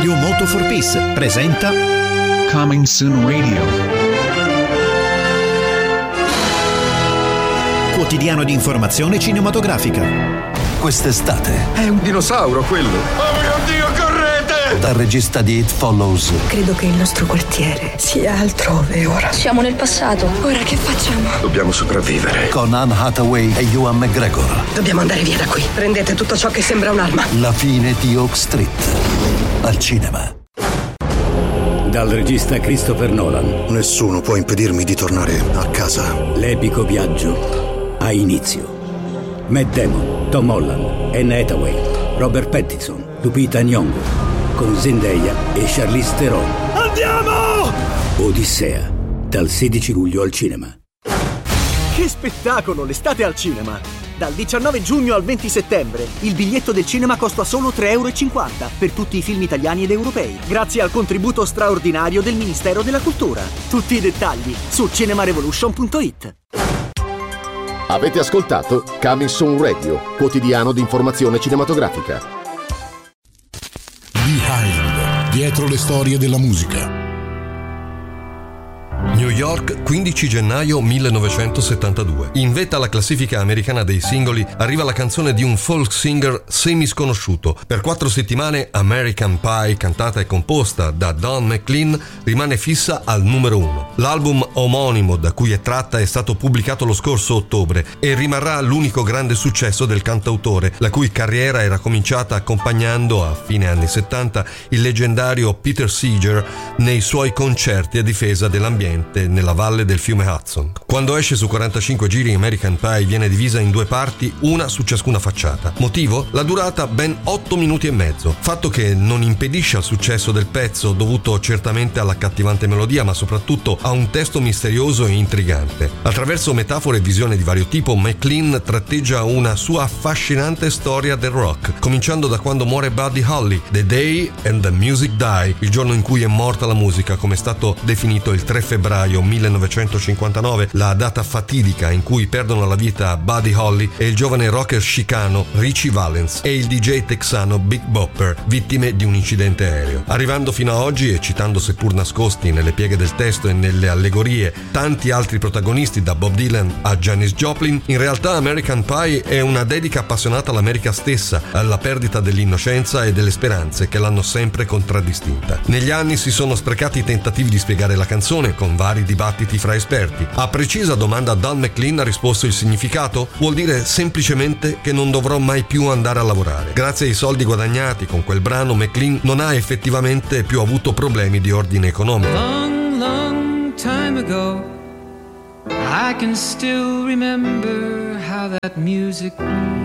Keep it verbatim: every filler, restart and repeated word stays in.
Radio Moto for Peace presenta Coming Soon Radio. Quotidiano di informazione cinematografica. Quest'estate è un dinosauro quello. Oh mio Dio, correte! Dal regista di It Follows. Credo che il nostro quartiere sia altrove ora. Siamo nel passato. Ora che facciamo? Dobbiamo sopravvivere. Con Anne Hathaway e Ewan McGregor. Dobbiamo andare via da qui. Prendete tutto ciò che sembra un'arma. La fine di Oak Street. Al cinema. Dal regista Christopher Nolan. Nessuno può impedirmi di tornare a casa. L'epico viaggio ha inizio. Matt Damon, Tom Holland, Anne Hathaway, Robert Pattinson, Lupita Nyong'o, con Zendaya e Charlize Theron. Andiamo! Odissea, dal sedici luglio al cinema. Che spettacolo, l'estate al cinema! Dal diciannove giugno al venti settembre il biglietto del cinema costa solo tre euro e cinquanta per tutti i film italiani ed europei, grazie al contributo straordinario del Ministero della Cultura. Tutti i dettagli su cinemarevolution punto it. Avete ascoltato Coming Soon Radio, quotidiano di informazione cinematografica. Behind, dietro le storie della musica. New York, quindici gennaio millenovecentosettantadue. In vetta alla classifica americana dei singoli arriva la canzone di un folk singer semi-sconosciuto. Per quattro settimane American Pie, cantata e composta da Don McLean, rimane fissa al numero uno. L'album omonimo da cui è tratta è stato pubblicato lo scorso ottobre e rimarrà l'unico grande successo del cantautore, la cui carriera era cominciata accompagnando a fine anni settanta il leggendario Peter Seeger nei suoi concerti a difesa dell'ambiente nella valle del fiume Hudson. Quando esce su quarantacinque giri, American Pie viene divisa in due parti, una su ciascuna facciata. Motivo? La durata ben otto minuti e mezzo, fatto che non impedisce al successo del pezzo, dovuto certamente all'accattivante melodia, ma soprattutto a un testo misterioso e intrigante. Attraverso metafore e visioni di vario tipo, McLean tratteggia una sua affascinante storia del rock, cominciando da quando muore Buddy Holly, The Day and the Music Die, il giorno in cui è morta la musica, come è stato definito il tre febbraio millenovecentocinquantanove, la data fatidica in cui perdono la vita Buddy Holly e il giovane rocker chicano Richie Valens e il D J texano Big Bopper, vittime di un incidente aereo. Arrivando fino a oggi e citando, seppur nascosti nelle pieghe del testo e nelle allegorie, tanti altri protagonisti da Bob Dylan a Janis Joplin, in realtà American Pie è una dedica appassionata all'America stessa, alla perdita dell'innocenza e delle speranze che l'hanno sempre contraddistinta. Negli anni si sono sprecati i tentativi di spiegare la canzone con vari dibattiti fra esperti. A precisa domanda Don McLean ha risposto: il significato vuol dire semplicemente che non dovrò mai più andare a lavorare. Grazie ai soldi guadagnati con quel brano, McLean non ha effettivamente più avuto problemi di ordine economico. Long, long time ago, I can still remember how that music